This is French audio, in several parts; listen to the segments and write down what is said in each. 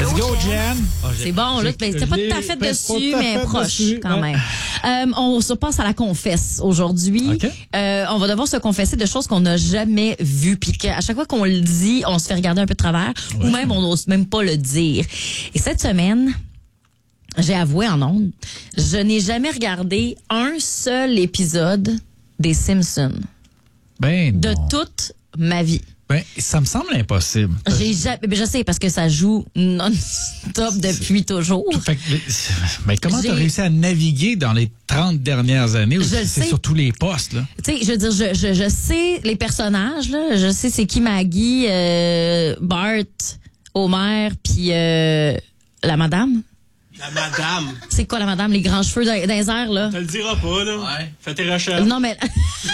Let's go, Jen. C'est bon, là. T'es pas tout à fait dessus, mais proche, quand même. On se passe à la confesse aujourd'hui. Okay. On va devoir se confesser de choses qu'on n'a jamais vues. Puis à chaque fois qu'on le dit, on se fait regarder un peu de travers. Ou même, on n'ose même pas le dire. Et cette semaine, j'ai avoué en ondes, je n'ai jamais regardé un seul épisode des Simpsons. De toute ma vie. Ben, ça me semble impossible. Je sais, parce que ça joue non-stop depuis toujours. Fait que, mais comment t'as réussi à naviguer dans les 30 dernières années? C'est sur tous les postes, là. Tu sais, je veux dire, je sais les personnages, là. Je sais c'est qui Maggie, Bart, Homer, puis la madame. La madame. C'est quoi la madame? Les grands cheveux dans les airs, là? Tu le diras pas, là. Ouais. Fais tes recherches. Non, mais...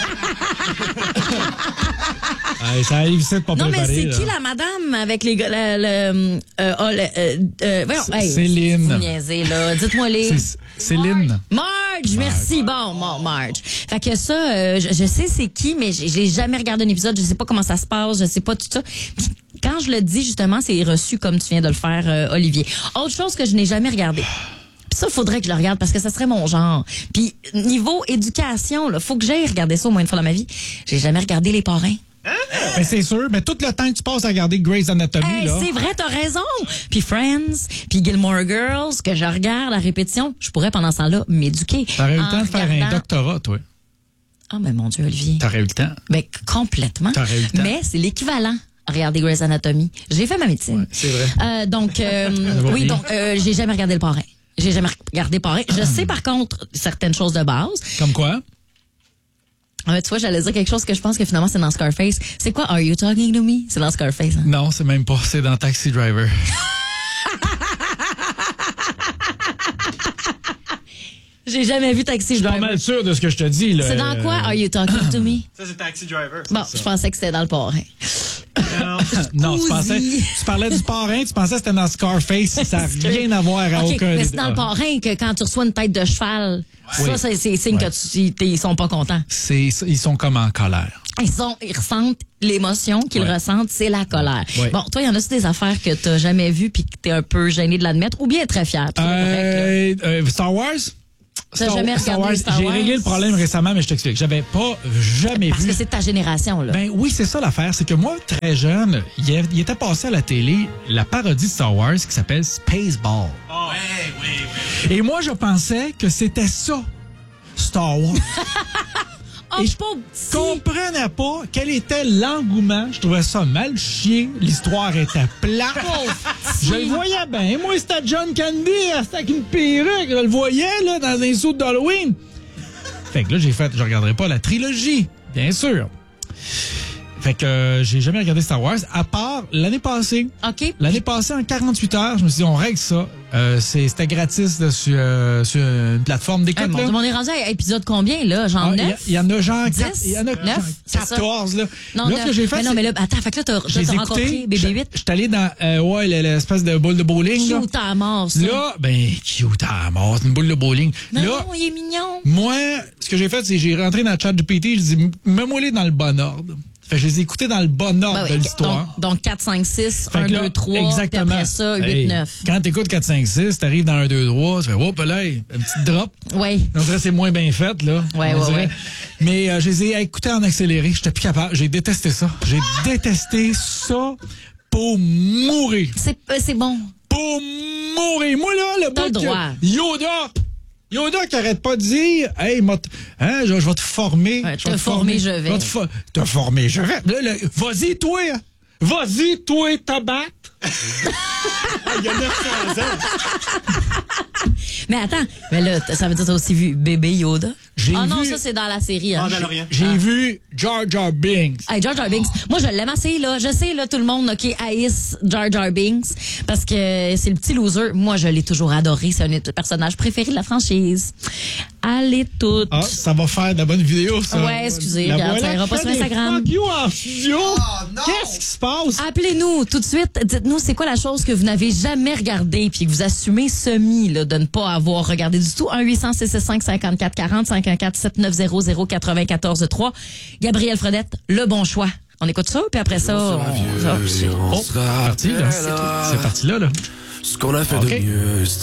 Ça arrive ici de pas non, préparer. mais c'est là. qui la madame avec les gars... Céline. Vous niaisez, là. Dites-moi les... Céline. Marge, merci. Bon, Marge. Fait que ça, je sais c'est qui, mais j'ai jamais regardé un épisode. Je sais pas comment ça se passe. Je sais pas tout ça. Puis, quand je le dis, justement, c'est reçu comme tu viens de le faire, Olivier. Autre chose que je n'ai jamais regardé. Puis ça, il faudrait que je le regarde parce que ça serait mon genre. Puis niveau éducation, là, faut que j'aille regarder ça au moins une fois dans ma vie. J'ai jamais regardé Les Parrains. Mais c'est sûr, mais tout le temps que tu passes à regarder Grey's Anatomy, là. C'est vrai, t'as raison. Puis Friends, puis Gilmore Girls, que je regarde à répétition, je pourrais pendant ce temps-là m'éduquer. T'aurais eu le temps de faire un doctorat, toi. Ah, mais mon Dieu, Olivier. T'aurais eu le temps. Ben, complètement. T'aurais eu le temps. Mais c'est l'équivalent. Regardez Grey's Anatomy. J'ai fait ma médecine. Ouais, c'est vrai. Oui, donc, j'ai jamais regardé Le Parrain. J'ai jamais regardé Le Parrain. Je sais, par contre, certaines choses de base. Comme quoi? Tu vois, j'allais dire quelque chose que je pense que finalement, c'est dans Scarface. C'est quoi, Are You Talking to Me? C'est dans Scarface, hein? Non, c'est même pas. C'est dans Taxi Driver. J'ai jamais vu Taxi Driver. Je suis pas mal sûr de ce que je te dis, là. C'est dans quoi, Are You Talking to Me? Ça, c'est Taxi Driver. Bon, je pensais que c'était dans Le Parrain. Non, tu parlais du parrain, tu pensais que c'était dans Scarface. Ça n'a rien à voir à aucun mais c'est dans Le Parrain que quand tu reçois une tête de cheval, ça, c'est signe que ils sont pas contents. Ils sont comme en colère. Ils ressentent l'émotion qu'ils ressentent, c'est la colère. Ouais. Bon, toi, il y en a-tu des affaires que t'as jamais vues puis que t'es un peu gêné de l'admettre ou bien très fier? Star Wars? T'as jamais regardé Star Wars? J'ai réglé le problème récemment, mais je t'explique. J'avais pas jamais vu. Parce que c'est ta génération, là. Ben oui, c'est ça l'affaire. C'est que moi, très jeune, il était passé à la télé la parodie de Star Wars qui s'appelle Spaceball. Oh, oui. Et moi, je pensais que c'était ça, Star Wars. Et je comprenais pas quel était l'engouement. Je trouvais ça mal chié. L'histoire était plate. Je le voyais bien. Moi, c'était John Candy, c'était avec une perruque. Je le voyais là, dans un saut d'Halloween. Fait que là, je regarderai pas la trilogie, bien sûr. Fait que j'ai jamais regardé Star Wars, à part l'année passée. OK. L'année passée, en 48 heures, je me suis dit, on règle ça. C'était gratis là, sur une plateforme d'écoute. On est rendu à épisode combien, là? Genre 9? Il y en a genre 10? Il y en a 9? 14, là. Non, là, ce que j'ai fait, mais là, attends, fait que là, t'as rencontré BB-8. Je suis allé dans l'espèce de boule de bowling. Cute à mort, ça. Là, cute à mort, c'est une boule de bowling. Non, là, il est mignon. Moi, ce que j'ai fait, c'est que j'ai rentré dans le chat GPT, je dis, mets-moi-les dans le bon ordre. Fait que je les ai écoutés dans le bon ordre de l'histoire. Donc 4, 5, 6, fait 1, là, 2, 3, exactement. puis après ça, 8, 9. Quand t'écoutes 4, 5, 6, t'arrives dans 1, 2, 3, tu fais, hop là, une petite drop. Oui. Donc là, c'est moins bien fait, là. Oui. Mais je les ai écoutés en accéléré. J'étais plus capable. J'ai détesté ça. J'ai détesté ça pour mourir. C'est bon. Pour mourir. Moi, là, le bout de Yoda qui arrête pas de dire, hey, je vais te former. Ouais, te former, je vais. Te former, je vais. Vas-y, toi. Vas-y, toi, tabac. Il y a 900 ans. Mais attends, mais là, ça veut dire que t'as aussi vu Bébé Yoda? Non, vu... ça, c'est dans la série. Hein. J'ai vu Jar Jar Binks. Hey, Jar Jar Binks. Moi, je l'aime assez, là. Je sais, là, tout le monde, qui haïsse Jar Jar Binks parce que c'est le petit loser. Moi, je l'ai toujours adoré. C'est un des personnages préférés de la franchise. Allez toutes. Ah, ça va faire de la bonne vidéo, ça. Ouais, excusez, regarde, ça ira pas sur Instagram. Qu'est-ce qui se passe? Appelez-nous tout de suite. Dites-nous, c'est quoi la chose que vous n'avez jamais regardée puis que vous assumez là, de ne pas avoir regardé du tout. 1-800-665-5440, 514-7900-943. Gabrielle Fredette, le bon choix. On écoute ça, puis après ça, c'est parti là. ce qu'on a fait Ok. de mieux.